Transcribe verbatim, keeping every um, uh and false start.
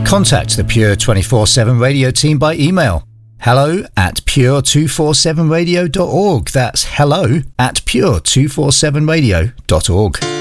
Contact the Pure twenty-four seven Radio team by email. Hello at pure two forty-seven radio dot org. That's hello at pure two forty-seven radio dot org.